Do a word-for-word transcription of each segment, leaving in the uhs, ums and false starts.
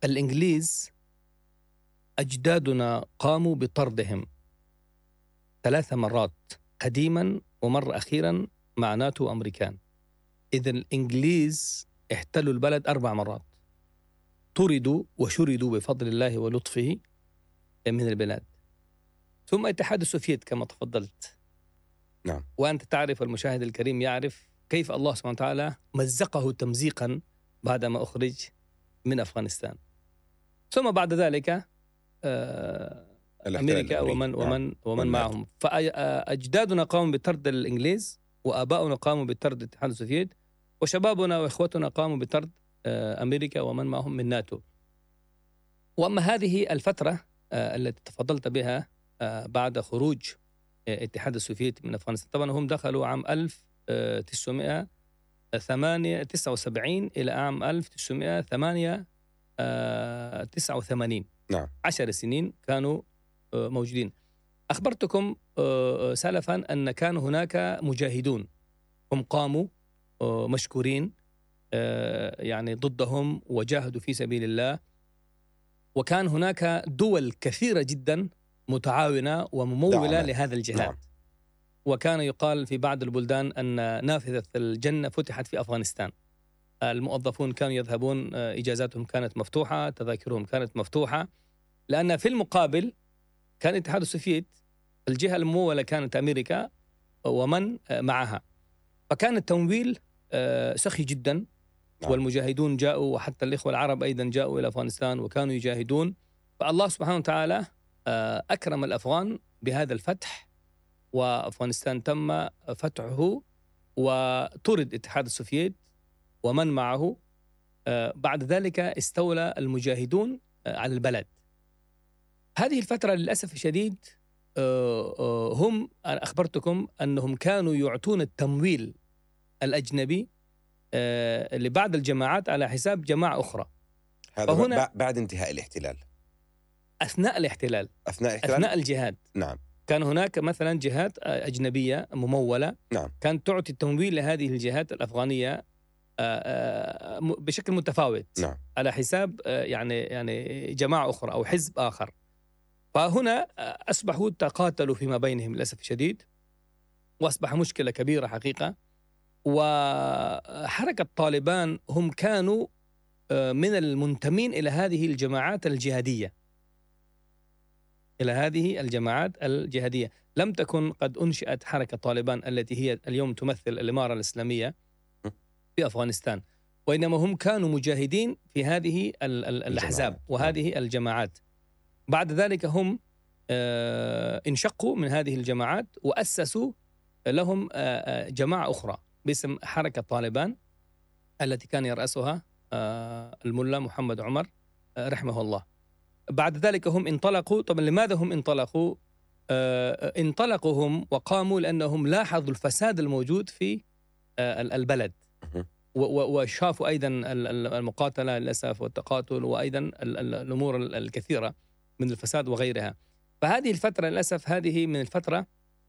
الإنجليز أجدادنا قاموا بطردهم ثلاث مرات قديما ومرة أخيرا مع ناتو وأمريكان. إذا الإنجليز احتلوا البلد أربع مرات، طردوا وشردوا بفضل الله ولطفه من البلاد. ثم الاتحاد السوفيتي كما تفضلت. نعم. وأنت تعرف والمشاهد الكريم يعرف كيف الله سبحانه وتعالى مزقه تمزيقا بعدما أخرج من أفغانستان. ثم بعد ذلك آه أمريكا ومن ومن ومن معهم. فأجدادنا قاموا بطرد الإنجليز، وآباؤنا قاموا بطرد الاتحاد السوفيتي، وشبابنا وإخوتنا قاموا بطرد أمريكا ومن معهم من ناتو. وأما هذه الفترة التي تفضلت بها بعد خروج الاتحاد السوفيتي من أفغانستان، طبعا هم دخلوا عام ألف وتسعمائة وتسعة وسبعين إلى عام ألف وتسعمائة وتسعة وثمانين. نعم. عشر سنين كانوا موجودين. أخبرتكم سلفا أن كان هناك مجاهدون هم قاموا مشكورين يعني ضدهم وجاهدوا في سبيل الله، وكان هناك دول كثيرة جدا متعاونة وممولة دعمت لهذا الجهاد. نعم. وكان يقال في بعض البلدان أن نافذة الجنة فتحت في أفغانستان. الموظفون كانوا يذهبون، إجازاتهم كانت مفتوحة، تذاكرهم كانت مفتوحة، لأن في المقابل كان الاتحاد السوفيتي الجهة الممولة كانت أمريكا ومن معها، فكان التمويل سخي جدا. نعم. والمجاهدون جاءوا، وحتى الإخوة العرب أيضا جاءوا إلى أفغانستان وكانوا يجاهدون. فالله سبحانه وتعالى أكرم الأفغان بهذا الفتح، وأفغانستان تم فتحه وطرد الاتحاد السوفيتي ومن معه. بعد ذلك استولى المجاهدون على البلد. هذه الفترة للأسف الشديد هم أخبرتكم أنهم كانوا يعطون التمويل الأجنبي لبعض الجماعات على حساب جماعة أخرى. هذا فهنا بعد انتهاء الاحتلال، أثناء الاحتلال أثناء الاحتلال أثناء الجهاد. نعم. كان هناك مثلا جهات أجنبية ممولة. نعم. كانت تعطي التمويل لهذه الجهات الأفغانية بشكل متفاوت. نعم. على حساب يعني يعني جماعة أخرى أو حزب آخر. فهنا أصبحوا تقاتلوا فيما بينهم للأسف الشديد، وأصبح مشكلة كبيرة حقيقة. وحركة طالبان هم كانوا من المنتمين إلى هذه الجماعات الجهادية إلى هذه الجماعات الجهادية. لم تكن قد أنشئت حركة طالبان التي هي اليوم تمثل الإمارة الإسلامية في أفغانستان، وإنما هم كانوا مجاهدين في هذه الأحزاب وهذه الجماعات. بعد ذلك هم انشقوا من هذه الجماعات وأسسوا لهم جماعة أخرى باسم حركة طالبان التي كان يرأسها الملا محمد عمر رحمه الله. بعد ذلك هم انطلقوا. طبعا لماذا هم انطلقوا؟ انطلقوا هم وقاموا لأنهم لاحظوا الفساد الموجود في البلد، وشافوا أيضا المقاتلة للأسف والتقاتل، وأيضا الأمور الكثيرة من الفساد وغيرها. فهذه الفترة للأسف هذه من الفترة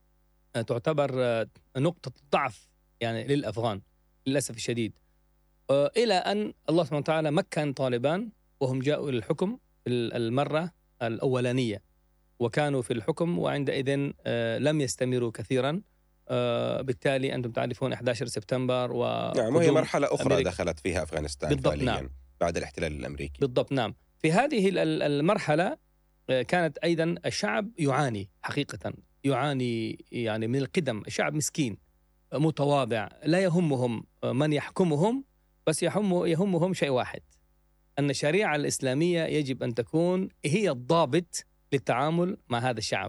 تعتبر نقطة ضعف يعني للأفغان للأسف الشديد، إلى أن الله سبحانه وتعالى مكن طالبان وهم جاءوا للحكم المرة الأولانية وكانوا في الحكم، وعندئذ لم يستمروا كثيرا. بالتالي أنتم تعرفون أحد عشر سبتمبر و نعم، وهي مرحلة أخرى أمريكا. دخلت فيها أفغانستان بالضبط. فعليا. نعم. بعد الاحتلال الأمريكي بالضبط. نعم. في هذه المرحلة كانت أيضا الشعب يعاني حقيقة، يعاني يعني من القدم. الشعب مسكين متواضع، لا يهمهم من يحكمهم، بس يهم يهمهم شيء واحد، أن الشريعة الإسلامية يجب أن تكون هي الضابط للتعامل مع هذا الشعب،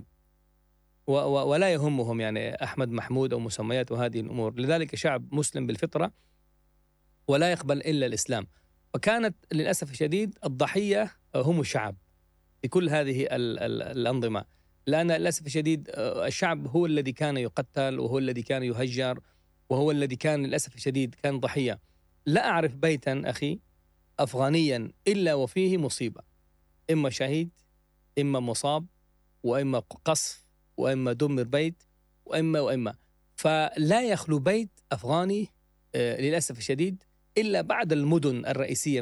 ولا يهمهم يعني أحمد محمود أو مسميات وهذه الأمور. لذلك شعب مسلم بالفطرة ولا يقبل إلا الإسلام. وكانت للأسف الشديد الضحية هم الشعب في كل هذه الأنظمة، لأن للأسف الشديد الشعب هو الذي كان يقتل، وهو الذي كان يهجر، وهو الذي كان للأسف الشديد كان ضحية. لا أعرف بيتا أخي أفغانيا إلا وفيه مصيبة، إما شهيد، إما مصاب، وإما قصف، وإما دمر بيت، وإما وإما فلا يخلو بيت أفغاني للأسف الشديد إلا بعد المدن الرئيسية